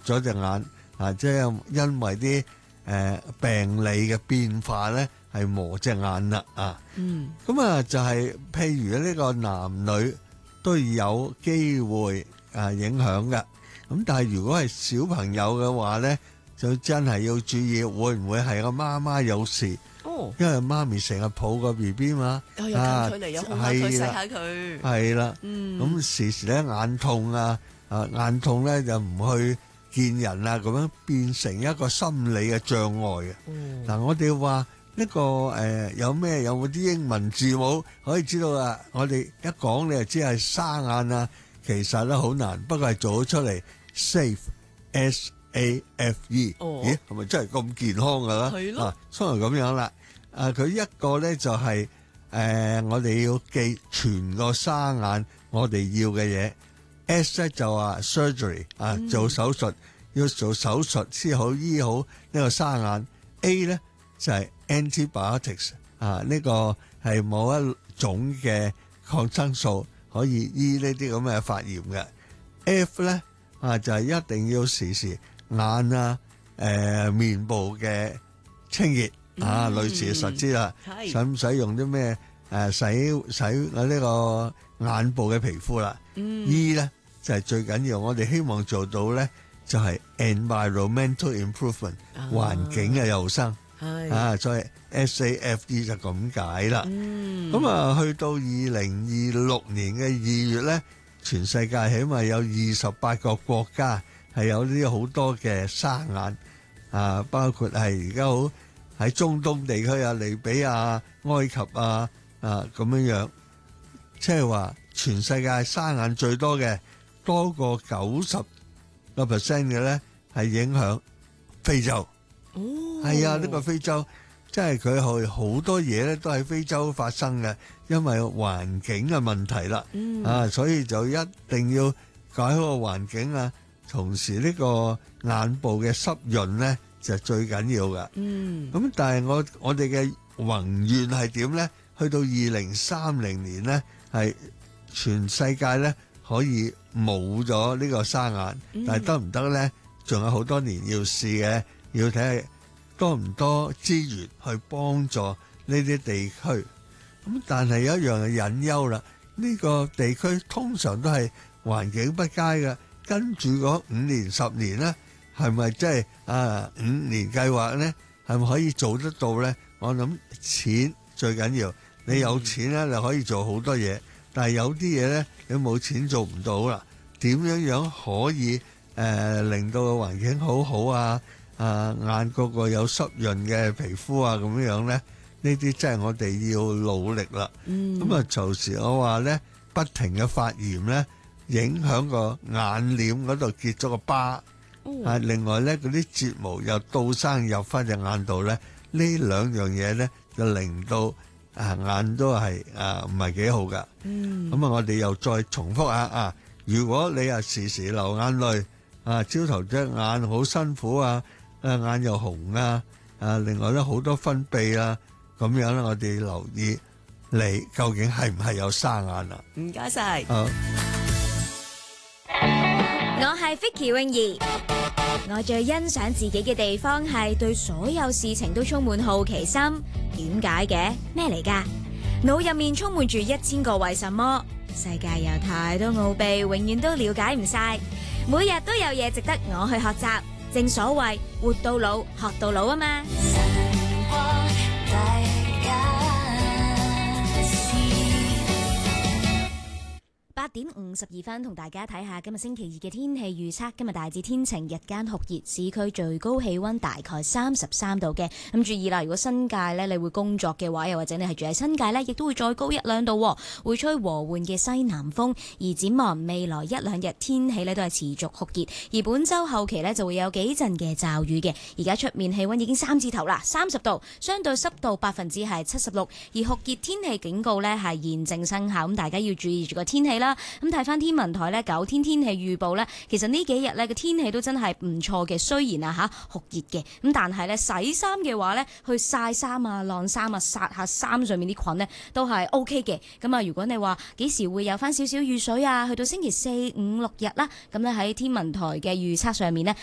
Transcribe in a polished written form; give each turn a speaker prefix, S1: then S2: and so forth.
S1: 咗隻眼啊，即係因為啲病理嘅變化咧，係磨隻眼啦啊。咁啊就係譬如呢個男女都有機會影響嘅。咁但係如果係小朋友嘅話咧，就真係要注意會唔會係個媽媽有事。因為媽咪成日抱個 BB 嘛，
S2: 又近距離又好下佢錫下佢，
S1: 係啦，咁時時咧眼痛眼痛咧就唔去見人啊，咁樣變成一個心理嘅障礙嘅。嗱，我哋話呢個有冇啲英文字母可以知道啊？我哋一講你就知係沙眼啊，其實咧好難，不過係做咗出嚟 safe SAFE，咦係咪真係咁健康㗎啦？係咯，雖然咁樣啦。佢一個咧就係我哋要記全個沙眼我哋要嘅嘢。S 咧就話 surgery 做手術，要做手術先好醫好呢個沙眼。A 咧就係 antibiotics 呢個係某一種嘅抗生素可以醫呢啲咁嘅發炎嘅。F 咧就係一定要時時眼面部嘅清潔。類似實知啦，使唔使用啲咩洗呢個眼部嘅皮膚啦？E 咧就係最緊要，我哋希望做到咧就係 environmental improvement，環境嘅又生，所以 SAFE 就咁解啦。咁去到2026年嘅2月咧，全世界起碼有28個國家係有呢好多嘅沙眼包括係而家好。喺中東地區利比亞、埃及咁樣，即係話全世界沙眼最多嘅，多過90%嘅咧係影響非洲。係啊，呢個非洲即係佢係好多嘢咧都喺非洲發生嘅，因為環境嘅問題啦。所以就一定要改好個環境啊，同時呢個眼部嘅濕潤咧。就最緊要噶，咁但係我哋嘅宏願係點咧？去到2030年咧，係全世界咧可以冇咗呢個沙眼，但係得唔得咧？仲有好多年要試嘅，要睇下多唔多資源去幫助呢啲地區。咁但係有一樣嘅隱憂啦，呢個地區通常都係環境不佳嘅，跟住嗰5年10年咧。係咪即係5年計劃咧？係咪可以做得到咧？我諗錢最緊要，你有錢咧，你可以做好多嘢。但係有啲嘢咧，你冇錢做唔到啦。點樣可以令到個環境好好眼嗰個有濕潤嘅皮膚咁樣咧？呢啲真係我哋要努力啦。咁就時我話咧，不停嘅發炎咧，影響個眼簾嗰度結咗個疤。另外咧，嗰啲睫毛又倒生入翻隻眼度咧，呢兩樣嘢咧就令到眼都係唔係幾好噶。咁我哋又再重複下如果你時時流眼淚朝頭隻眼好辛苦眼又紅另外咧好多分泌咁樣咧，我哋留意你究竟係唔係有沙眼
S2: 唔該晒。
S3: 我係 Vicky 泳兒，我最欣賞自己嘅地方係對所有事情都充滿好奇心。點解嘅？咩嚟㗎？腦入面充滿住1000個為什麼。世界有太多奧秘，永遠都了解唔晒。每日都有嘢值得我去學習。正所謂活到老，學到老啊嘛。8點52分，同大家睇下今日星期2嘅天氣預測。今日大致天晴，日間酷熱，市區最高氣溫大概33度嘅。咁注意啦，如果新界呢，你會工作嘅話，又或者你係住喺新界呢，亦都會再高1-2度，會吹和緩嘅西南風。而展望未來1-2日天氣呢，都係持續酷熱，而本周後期呢，就會有幾陣嘅驟雨嘅。而家出面氣溫已經3字頭啦，30度，相對濕度76%，而酷熱天氣警告呢，係現正生效，咁大家要注意住個天氣啦。咁睇翻天文台呢9天天氣預報呢，其實呢幾日呢個天氣都真係唔錯嘅。雖然酷熱嘅，咁但係呢洗衫嘅話呢，去曬衫晾衫殺下衫上面啲菌呢，都係 OK 嘅。咁如果你話幾時會有翻少少雨水去到星期4、5、6日啦，咁呢喺天文台嘅預測上面呢，